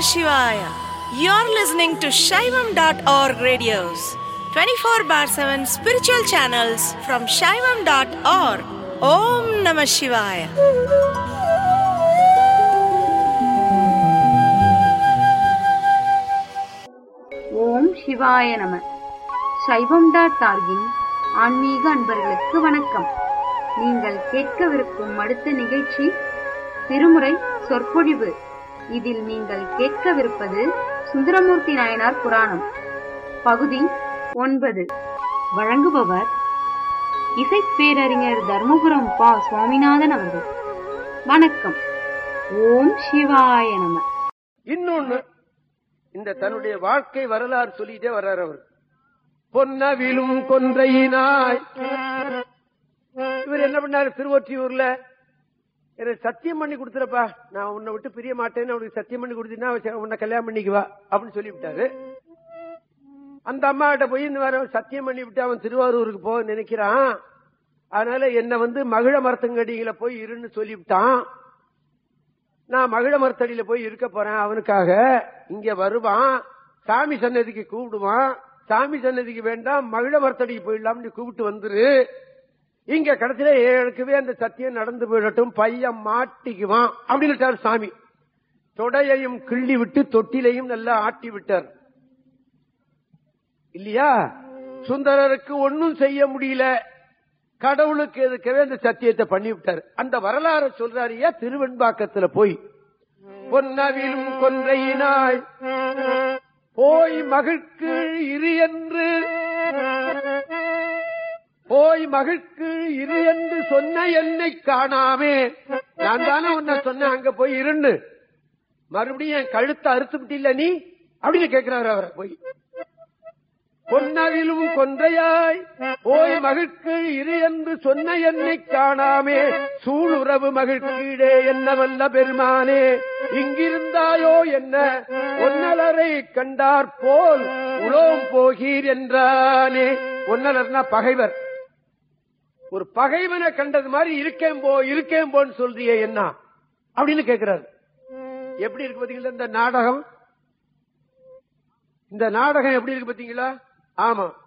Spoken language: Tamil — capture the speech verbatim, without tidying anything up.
Shivaya. You're listening to Shaivam dot org radios, twenty-four bar seven spiritual channels from Shaivam dot org. Om Namah Shivaya. ஓம் சிவாய நம. சைவம் டாட் ஆர்கின் ஆன்மீக அன்பர்களுக்கு வணக்கம். நீங்கள் கேட்கவிருக்கும் அடுத்த நிகழ்ச்சி திருமுறை சொற்பொழிவு. இதில் நீங்கள் கேட்கவிருப்பது சுந்தரமூர்த்தி நாயனார் புராணம் பகுதி ஒன்பது. வழங்குபவர் இசைப்பேரறிஞர் தர்மபுரம் பா சுவாமிநாதன் அவர்கள். வணக்கம். ஓம் சிவாய நம. இன்னொன்னு, இந்த தன்னுடைய வாழ்க்கை வரலாறு சொல்லிட்டே வர்றார் அவர். பொன்னவிலும் கொன்றையினாய் இவர் என்ன பண்ணாரு? திருவொற்றியூர்ல எனக்கு சத்தியம் பண்ணி கொடுத்துறப்பா, நான் உன்னை விட்டு பிரிய மாட்டேன்னு அவனுக்கு சத்தியம் பண்ணி கொடுத்தீங்கன்னா உன்னை கல்யாணம் பண்ணிக்குவா அப்படின்னு சொல்லி விட்டாரு. அந்த அம்மா கிட்ட போய் இந்த மாதிரி சத்தியம் பண்ணி விட்டு அவன் திருவாரூருக்கு போக நினைக்கிறான். அதனால என்ன வந்து மகிழ மரத்தங்கடியில போய் இருன்னு சொல்லிவிட்டான். நான் மகிழ மரத்தடியில போய் இருக்க போறேன் அவனுக்காக. இங்க வருவான், சாமி சன்னதிக்கு கூப்பிடுவான். சாமி சன்னதிக்கு வேண்டாம், மகிழ மரத்தடிக்கு போயிடலாம்னு கூப்பிட்டு வந்துரு. இங்க கடைசியில எனக்குவே அந்த சத்தியம் நடந்து போயிடட்டும், பையன் மாட்டிக்குவான் அப்படின்னு சாமி. தொடையையும் கிள்ளி விட்டு தொட்டிலையும் நல்லா ஆட்டி விட்டார் இல்லையா? சுந்தரருக்கு ஒன்னும் செய்ய முடியல, கடவுளுக்கு எதுக்கவே அந்த சத்தியத்தை பண்ணி விட்டார். அந்த வரலாறு சொல்றாரியா திருவெண்பாக்கத்துல போய். பொன்னவிலும் கொன்றையினாய் போய் மகிழ்க்கு இரு என்று போய் மகிழ்க்கு இரு என்று சொன்ன என்னை காணாமே. நான் தானே உன்னை சொன்னேன் அங்க போய் இருன்னு, மறுபடியும் என் கழுத்தை அறுத்து விட்டில்ல நீ அப்படின்னு கேட்கிறாரு அவரை போய். பொன்னவிலும் கொன்றையாய் போய் மகிழ்க்கு இரு என்று சொன்ன என்னை காணாமே, சூளுறவு மகிழ்கீழே என்ன வல்ல பெருமானே, இங்கிருந்தாயோ என்ன ஒன்னலரை கண்டார் போல் உலோம் போகீர் என்றானே. ஒன்னலர்னா பகைவர். ஒரு பகைவனை கண்டது மாதிரி இருக்கேன் போ இருக்கேன் போன்னு சொல்றியே என்ன அப்படின்னு கேட்கிறாரு. எப்படி இருக்கு பாத்தீங்களா இந்த நாடகம்? இந்த நாடகம் எப்படி இருக்கு பாத்தீங்களா? ஆமா,